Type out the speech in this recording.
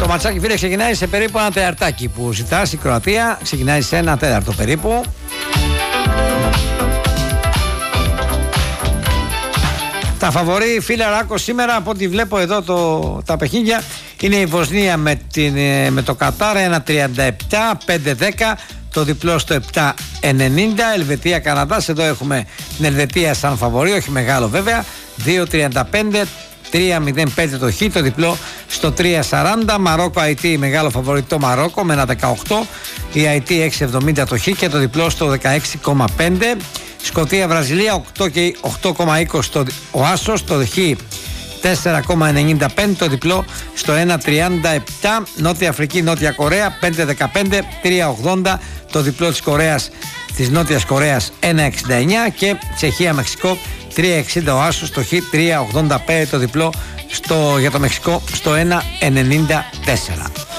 Το ματσάκι, φίλε, ξεκινάει σε περίπου ένα τεταρτάκι που ζητάς. Η Κροατία ξεκινάει σε ένα τέταρτο περίπου. Τα φαβορί, φίλε Ράκο, σήμερα από ό,τι βλέπω εδώ τα παιχνίδια είναι η Βοσνία με το Κατάρ 1.37, 5-10, το διπλό στο 7.90, Ελβετία Καναδάς, εδώ έχουμε την Ελβετία σαν φαβορί, όχι μεγάλο βέβαια, 2.35, 3.05 το χ, το διπλό στο 3.40, Μαρόκο Αϊτή, μεγάλο φαβορί το Μαρόκο με ένα 18, η Αϊτή 6.70 το χ και το διπλό στο 16.5, Σκωτία Βραζιλία 8.20 ο άσος, το χ 4.95, το διπλό στο 1.37, Νότια Αφρική Νότια Κορέα 5.15, 3.80 το διπλό της Κορέας, της Νότιας Κορέας 1.69 και Τσεχία Μεξικό 3.60 ο άσος, το χ 3.85 το διπλό για το Μεξικό στο 1.94.